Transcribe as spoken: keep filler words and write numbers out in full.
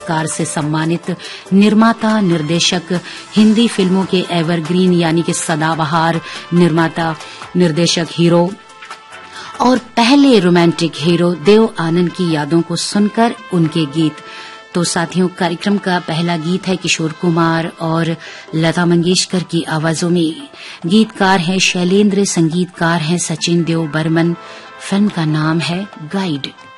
Car से सम्मानित निर्माता निर्देशक, हिंदी फिल्मों के एवरग्रीन यानी कि सदाबहार निर्माता निर्देशक हीरो और पहले रोमांटिक हीरो देव आनंद की यादों को सुनकर उनके गीत। तो साथियों, कार्यक्रम का पहला गीत है किशोर कुमार और लता मंगेशकर की आवाजों में। गीतकार हैं शैलेंद्र, संगीतकार हैं सचिन देव बर्मन। फिल्म का नाम है गाइड।